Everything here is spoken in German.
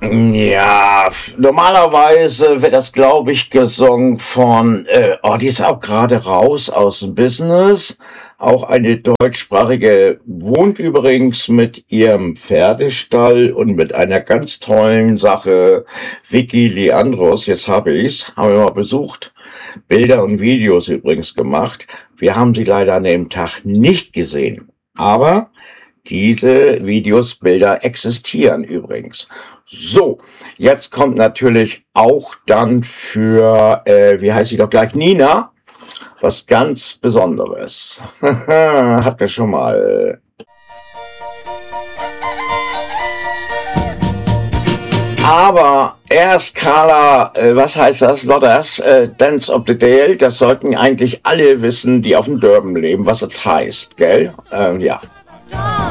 Ja, normalerweise wird das, glaube ich, gesungen von, die ist auch gerade raus aus dem Business. Auch eine deutschsprachige, wohnt übrigens mit ihrem Pferdestall und mit einer ganz tollen Sache, Vicky Leandros, jetzt habe ich's, haben wir mal besucht. Bilder und Videos übrigens gemacht. Wir haben sie leider an dem Tag nicht gesehen. Aber diese Videos, Bilder existieren übrigens. So, jetzt kommt natürlich auch dann für, wie heißt sie doch gleich, Nina, was ganz Besonderes. Hatten wir schon mal. Aber erst Carla, was heißt das, Lotters, Dance of the Dale, das sollten eigentlich alle wissen, die auf dem Dörben leben, was es heißt, gell? Ja.